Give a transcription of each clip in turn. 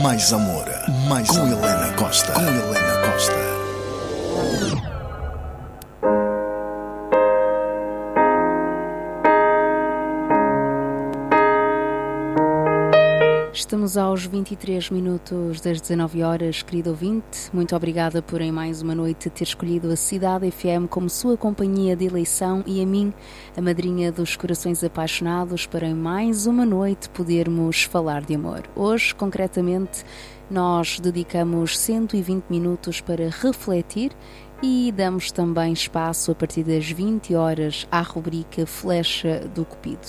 Mais amor. Mais com amor. Helena Costa. Com Helena Costa. Estamos aos 23 minutos das 19 horas, querido ouvinte. Muito obrigada por em mais uma noite ter escolhido a Cidade FM como sua companhia de eleição e a mim, a madrinha dos corações apaixonados, para em mais uma noite podermos falar de amor. Hoje, concretamente, nós dedicamos 120 minutos para refletir e damos também espaço a partir das 20 horas à rubrica Flecha do Cupido.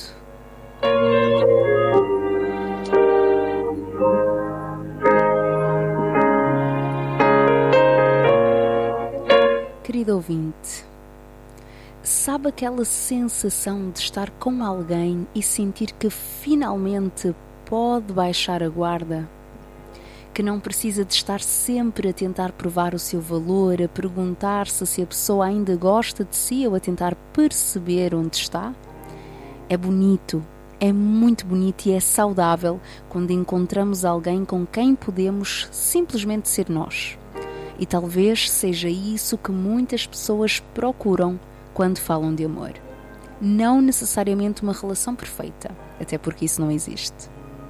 Querido ouvinte, sabe aquela sensação de estar com alguém e sentir que finalmente pode baixar a guarda? Que não precisa de estar sempre a tentar provar o seu valor, a perguntar-se se a pessoa ainda gosta de si ou a tentar perceber onde está? É bonito, é muito bonito e é saudável quando encontramos alguém com quem podemos simplesmente ser nós. E talvez seja isso que muitas pessoas procuram quando falam de amor. Não necessariamente uma relação perfeita, até porque isso não existe.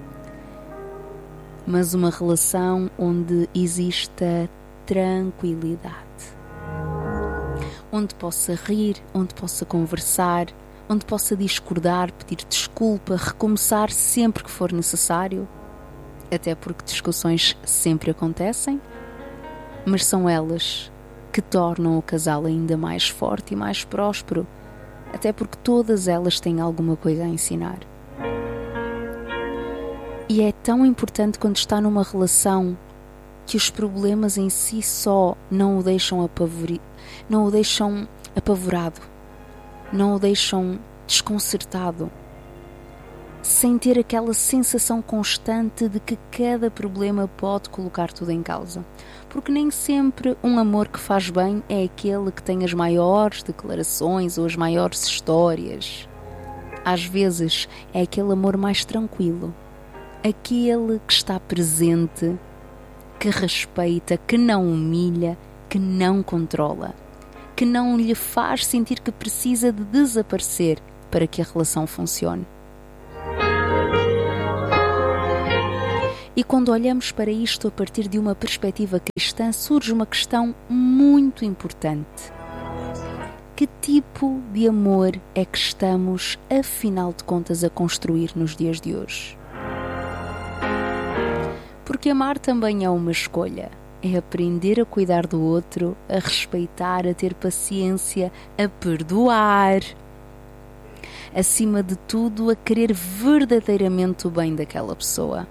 Mas uma relação onde exista tranquilidade. Onde possa rir, onde possa conversar, onde possa discordar, pedir desculpa, recomeçar sempre que for necessário. Até porque discussões sempre acontecem. Mas são elas que tornam o casal ainda mais forte e mais próspero, até porque todas elas têm alguma coisa a ensinar. E é tão importante quando está numa relação que os problemas em si só não o deixam apavorado, não o deixam desconcertado, sem ter aquela sensação constante de que cada problema pode colocar tudo em causa. Porque nem sempre um amor que faz bem é aquele que tem as maiores declarações ou as maiores histórias. Às vezes é aquele amor mais tranquilo, aquele que está presente, que respeita, que não humilha, que não controla, que não lhe faz sentir que precisa de desaparecer para que a relação funcione. E quando olhamos para isto a partir de uma perspectiva cristã, surge uma questão muito importante. Que tipo de amor é que estamos, afinal de contas, a construir nos dias de hoje? Porque amar também é uma escolha. É aprender a cuidar do outro, a respeitar, a ter paciência, a perdoar. Acima de tudo, a querer verdadeiramente o bem daquela pessoa.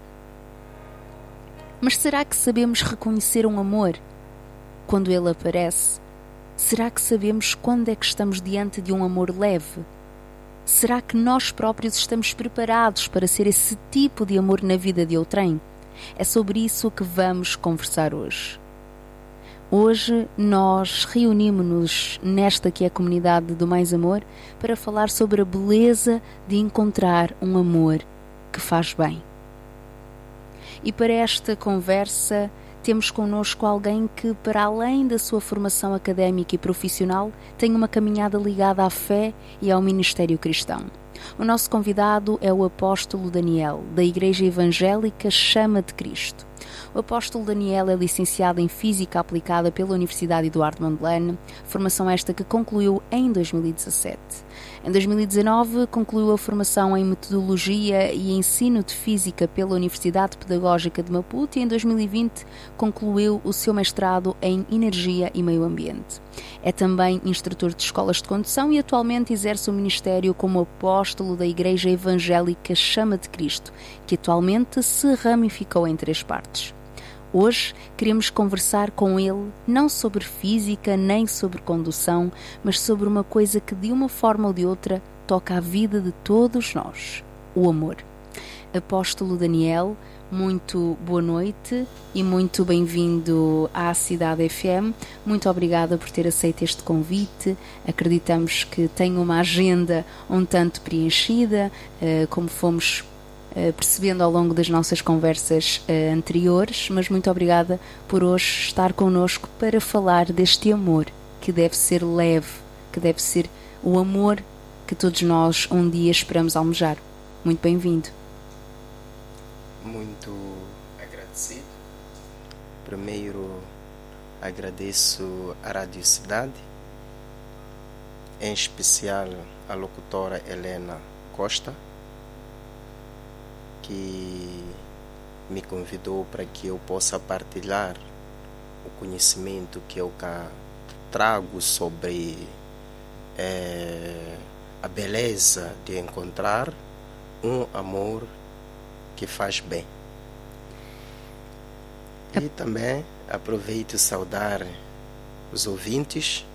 Mas será que sabemos reconhecer um amor quando ele aparece? Será que sabemos quando é que estamos diante de um amor leve? Será que nós próprios estamos preparados para ser esse tipo de amor na vida de outrem? É sobre isso que vamos conversar hoje. Hoje nós reunimos-nos nesta que é a comunidade do Mais Amor para falar sobre a beleza de encontrar um amor que faz bem. E para esta conversa temos connosco alguém que, para além da sua formação académica e profissional, tem uma caminhada ligada à fé e ao ministério cristão. O nosso convidado é o apóstolo Daniel, da Igreja Evangélica Chama de Cristo. O apóstolo Daniel é licenciado em Física Aplicada pela Universidade Eduardo Mondlane, formação esta que concluiu em 2017. Em 2019, concluiu a formação em Metodologia e Ensino de Física pela Universidade Pedagógica de Maputo e em 2020 concluiu o seu mestrado em Energia e Meio Ambiente. É também instrutor de escolas de condução e atualmente exerce o ministério como apóstolo da Igreja Evangélica Chama de Cristo, que atualmente se ramificou em 3 partes. Hoje queremos conversar com ele não sobre física nem sobre condução, mas sobre uma coisa que de uma forma ou de outra toca a vida de todos nós, o amor. Apóstolo Daniel, muito boa noite e muito bem-vindo à Cidade FM. Muito obrigada por ter aceito este convite. Acreditamos que tem uma agenda um tanto preenchida, como fomos percebendo ao longo das nossas conversas anteriores, mas muito obrigada por hoje estar connosco para falar deste amor que deve ser leve, que deve ser o amor que todos nós um dia esperamos almejar. Muito bem-vindo. Muito agradecido. Primeiro, agradeço à Rádio Cidade, em especial a locutora Helena Costa, que me convidou para que eu possa partilhar o conhecimento que eu cá trago sobre a beleza de encontrar um amor que faz bem. E também aproveito saudar os ouvintes,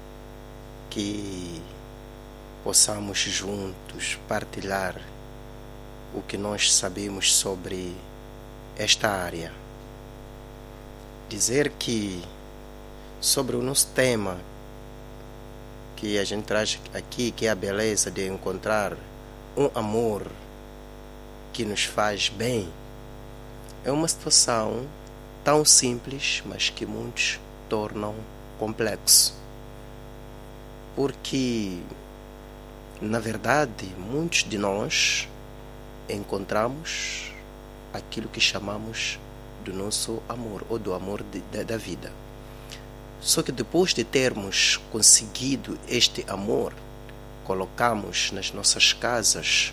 que possamos juntos partilhar o que nós sabemos sobre esta área. Dizer que sobre o nosso tema que a gente traz aqui, que é a beleza de encontrar um amor que nos faz bem, é uma situação tão simples, mas que muitos tornam complexo. Porque, na verdade, muitos de nós encontramos aquilo que chamamos do nosso amor, ou do amor da vida. Só que depois de termos conseguido este amor, colocamos nas nossas casas,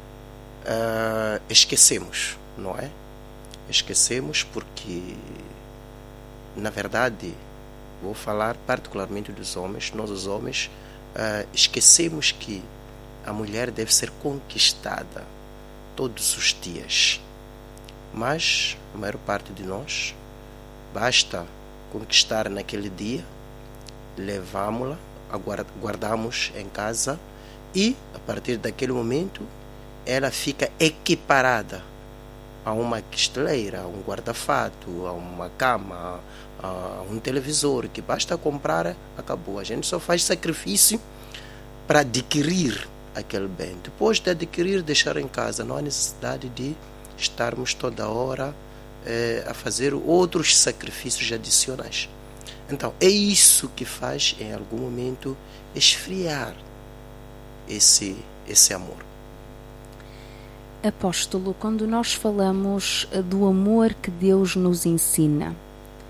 esquecemos, não é? Esquecemos porque, na verdade, vou falar particularmente dos homens. Nós, os homens, esquecemos que a mulher deve ser conquistada todos os dias. Mas a maior parte de nós, basta conquistar naquele dia, levamos-la, guardamos em casa e, a partir daquele momento, ela fica equiparada a uma cristaleira, a um guarda-fato, a uma cama, a um televisor, que basta comprar, acabou. A gente só faz sacrifício para adquirir aquele bem. Depois de adquirir, deixar em casa. Não há necessidade de estarmos toda hora a fazer outros sacrifícios adicionais. Então, é isso que faz, em algum momento, esfriar esse amor. Apóstolo, quando nós falamos do amor que Deus nos ensina,